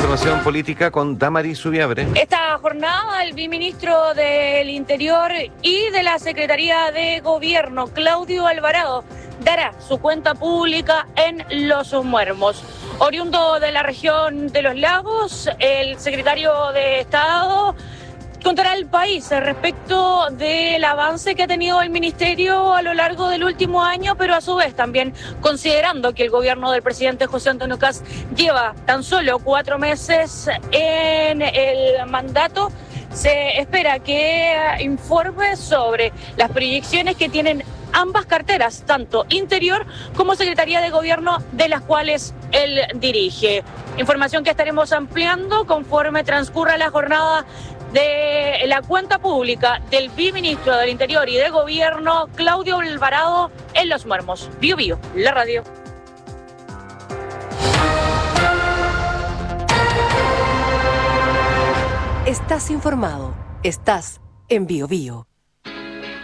información política con Damaris Zubiabre. Esta jornada, el viceministro del Interior y de la Secretaría de Gobierno, Claudio Alvarado, dará su cuenta pública en Los Muermos. Oriundo de la región de Los Lagos, el secretario de Estado contará al país respecto del avance que ha tenido el ministerio a lo largo del último año, pero a su vez también considerando que el gobierno del presidente José Antonio Kast lleva tan solo 4 meses en el mandato. Se espera que informe sobre las proyecciones que tienen ambas carteras, tanto Interior como Secretaría de Gobierno, de las cuales él dirige. Información que estaremos ampliando conforme transcurra la jornada de la cuenta pública del viceministro del Interior y de Gobierno, Claudio Alvarado, en Los Muermos. Bio Bio, la radio. Estás informado. Estás en Bio Bio.